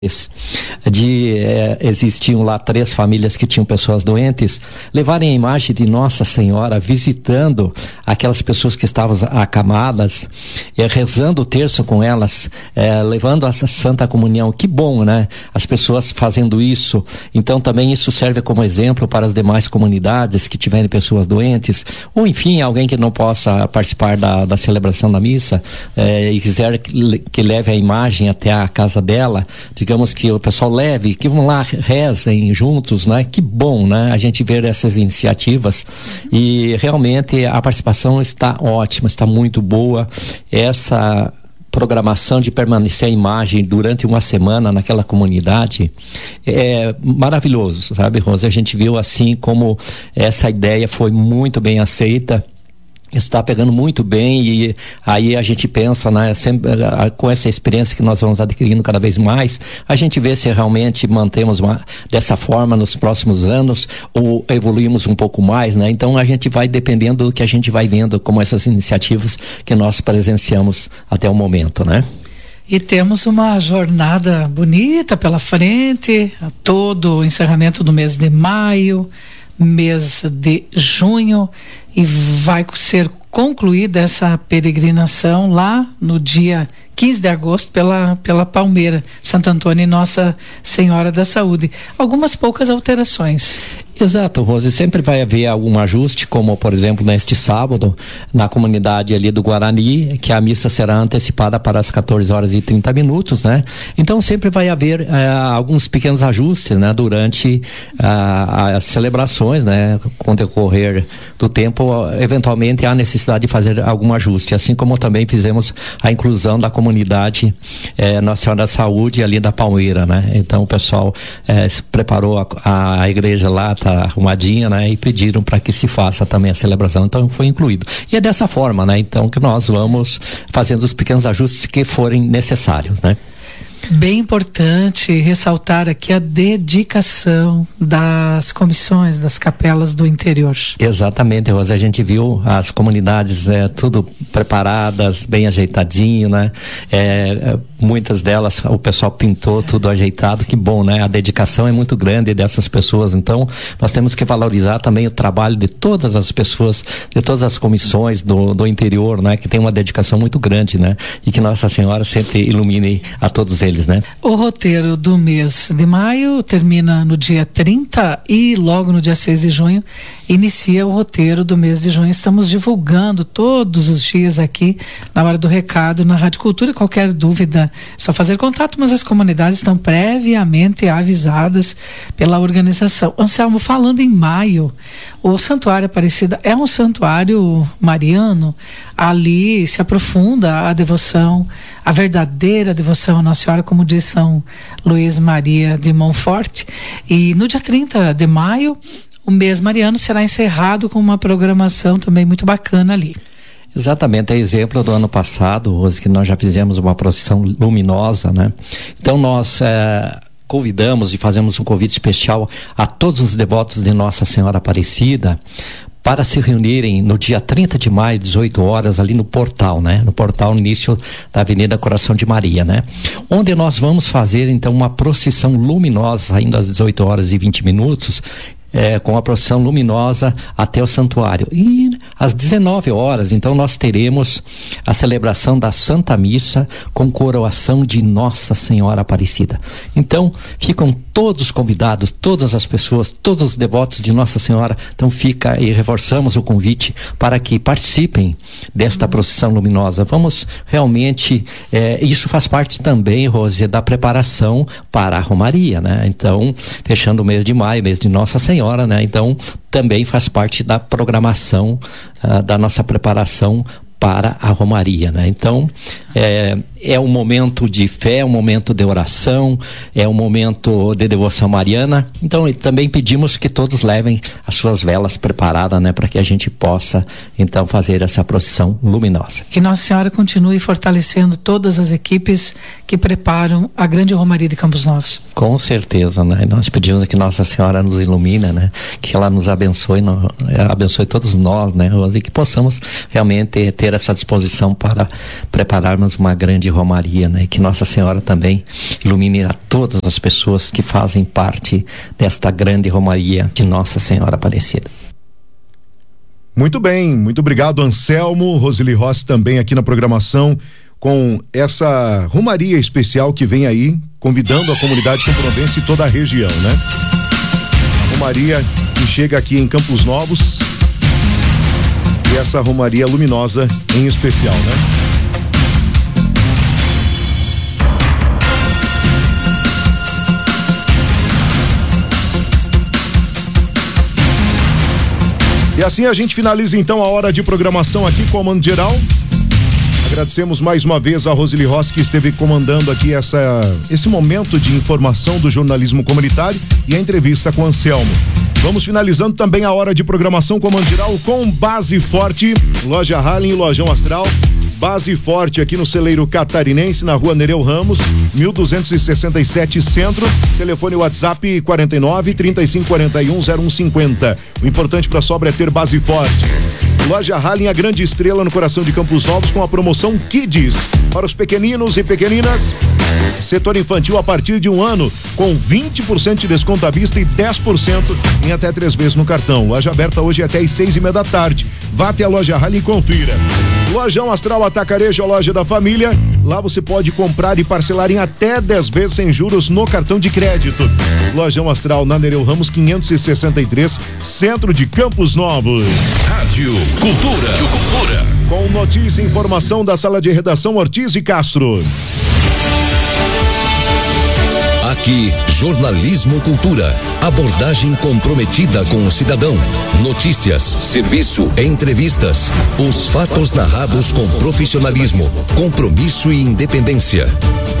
existiam lá 3 famílias que tinham pessoas doentes, levarem a imagem de Nossa Senhora visitando aquelas pessoas que estavam acamadas, rezando o terço com elas, levando a Santa Comunhão. Que bom, né? As pessoas fazendo isso. Então também isso serve como exemplo para as demais comunidades que tiverem pessoas doentes, ou enfim, alguém que não possa participar da celebração da missa, e quiser que leve a imagem até a casa dela, digamos que o pessoal leve, que vão lá, rezem juntos, né? Que bom, né? A gente ver essas iniciativas e realmente a participação está ótima, está muito boa. Essa programação de permanecer a imagem durante uma semana naquela comunidade é maravilhoso, sabe, Rose? A gente viu assim como essa ideia foi muito bem aceita. Está pegando muito bem e aí a gente pensa, né, sempre, com essa experiência que nós vamos adquirindo cada vez mais, a gente vê se realmente mantemos dessa forma nos próximos anos ou evoluímos um pouco mais, né? Então a gente vai dependendo do que a gente vai vendo como essas iniciativas que nós presenciamos até o momento, né? E temos uma jornada bonita pela frente, todo o encerramento do mês de maio, mês de junho, e vai ser concluída essa peregrinação lá no dia 15 de agosto pela Palmeira, Santo Antônio e Nossa Senhora da Saúde. Algumas poucas alterações. Exato, Rose, sempre vai haver algum ajuste, como por exemplo neste sábado, na comunidade ali do Guarani, que a missa será antecipada para as 14h30, né? Então sempre vai haver alguns pequenos ajustes, né? Durante as celebrações, né? Com o decorrer do tempo, eventualmente há necessidade de fazer algum ajuste, assim como também fizemos a inclusão da comunidade Nossa Senhora da Saúde ali da Palmeira, né? Então o pessoal se preparou a igreja lá, tá arrumadinha, né? E pediram para que se faça também a celebração, então foi incluído. E é dessa forma, né? Então que nós vamos fazendo os pequenos ajustes que forem necessários, né? Bem importante ressaltar aqui a dedicação das comissões das capelas do interior. Exatamente, Rosa, a gente viu as comunidades tudo preparadas, bem ajeitadinho, né? Muitas delas o pessoal pintou tudo ajeitado, que bom, né? A dedicação é muito grande dessas pessoas, então nós temos que valorizar também o trabalho de todas as pessoas, de todas as comissões do interior, né? Que tem uma dedicação muito grande, né? E que Nossa Senhora sempre ilumine a todos eles, né? O roteiro do mês de maio termina no dia 30 e logo no dia 6 de junho inicia o roteiro do mês de junho. Estamos divulgando todos os dias aqui na hora do recado na Rádio Cultura. Qualquer dúvida, é só fazer contato, mas as comunidades estão previamente avisadas pela organização. Anselmo, falando em maio, o Santuário Aparecida é um santuário mariano. Ali se aprofunda a devoção, a verdadeira devoção a Nossa Senhora, como diz São Luís Maria de Montfort. E no dia 30 de maio, o mês mariano será encerrado com uma programação também muito bacana ali. Exatamente, é exemplo do ano passado, Rose, que nós já fizemos uma procissão luminosa, né? Então nós convidamos e fazemos um convite especial a todos os devotos de Nossa Senhora Aparecida para se reunirem no dia 30 de maio, 18 horas, ali no portal, né? No portal início da Avenida Coração de Maria, né? Onde nós vamos fazer, então, uma procissão luminosa, saindo às 18h20, com a procissão luminosa até o santuário. E às 19 horas, então, nós teremos a celebração da Santa Missa com coroação de Nossa Senhora Aparecida. Então, ficam todos convidados, todas as pessoas, todos os devotos de Nossa Senhora. Então fica e reforçamos o convite para que participem desta procissão luminosa. Vamos realmente, isso faz parte também, Rose, da preparação para a Romaria, né? Então, fechando o mês de maio, mês de Nossa Senhora, né? Então, também faz parte da programação da nossa preparação para a Romaria, né? Então, é um momento de fé, é um momento de oração, é um momento de devoção mariana. Então, também pedimos que todos levem as suas velas preparadas, né? Para que a gente possa, então, fazer essa procissão luminosa. Que Nossa Senhora continue fortalecendo todas as equipes que preparam a grande Romaria de Campos Novos. Com certeza, né? Nós pedimos que Nossa Senhora nos ilumine, né? Que ela nos abençoe, abençoe todos nós, né, Rose? E que possamos realmente ter essa disposição para prepararmos uma grande romaria, né? Que Nossa Senhora também ilumine a todas as pessoas que fazem parte desta grande romaria de Nossa Senhora Aparecida. Muito bem, muito obrigado, Anselmo. Roseli Rossi também aqui na programação com essa romaria especial que vem aí, convidando a comunidade camponovense e toda a região, né? A romaria que chega aqui em Campos Novos, e essa romaria luminosa em especial, né? E assim a gente finaliza então a hora de programação aqui, Comando Geral. Agradecemos mais uma vez a Roseli Rossi, que esteve comandando aqui esse momento de informação do jornalismo comunitário e a entrevista com Anselmo. Vamos finalizando também a hora de programação, Comando Geral, com Base Forte, Loja Hallen e Lojão Astral. Base Forte aqui no Celeiro Catarinense, na rua Nereu Ramos, 1267 Centro. Telefone WhatsApp 49 35 41 0150. O importante para a sobra é ter Base Forte. Loja Hallen, a grande estrela no coração de Campos Novos, com a promoção Kids para os pequeninos e pequeninas. Setor infantil a partir de 1 ano, com 20% de desconto à vista e 10% em até 3 vezes no cartão. Loja aberta hoje até às 6:30 da tarde. Vá até a Loja Hallen e confira. Lojão Astral Atacarejo, a loja da família. Lá você pode comprar e parcelar em até 10 vezes sem juros no cartão de crédito. Lojão Astral, na Nereu Ramos 563, centro de Campos Novos. Rádio Cultura. Com notícia e informação da sala de redação Ortiz e Castro. Aqui, Jornalismo Cultura. Abordagem comprometida com o cidadão. Notícias, serviço, entrevistas. Os fatos narrados com profissionalismo, compromisso e independência.